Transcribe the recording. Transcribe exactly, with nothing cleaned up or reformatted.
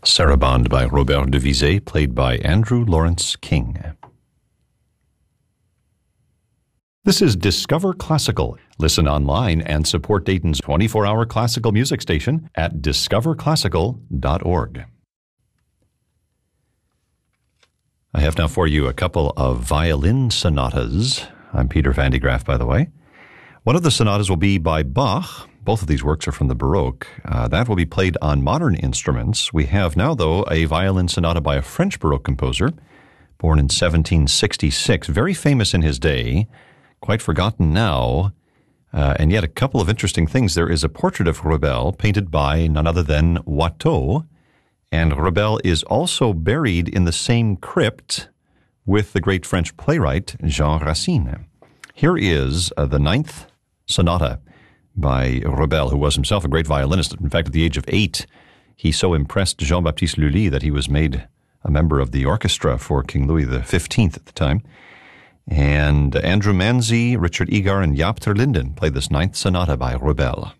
Sarabande by Robert de Vizet, played by Andrew Lawrence King. This is Discover Classical. Listen online and support Dayton's twenty-four hour classical music station at discover classical dot org. I have now for you a couple of violin sonatas. I'm Peter Van de Graaff, by the way. One of the sonatas will be by Bach. Both of these works are from the Baroque. Uh, that will be played on modern instruments. We have now, though, a violin sonata by a French Baroque composer, born in seventeen sixty-six, very famous in his day, quite forgotten now, uh, and yet a couple of interesting things. There is a portrait of Ravel painted by none other than Watteau, and Ravel is also buried in the same crypt with the great French playwright Jean Racine. Here is uh, the ninth sonata by Ravel, who was himself a great violinist. In fact, at the age of eight, he so impressed Jean-Baptiste Lully that he was made a member of the orchestra for King Louis the fifteenth at the time. And Andrew Manzi, Richard Egar, and Jaap ter Linden played this ninth sonata by Ravel.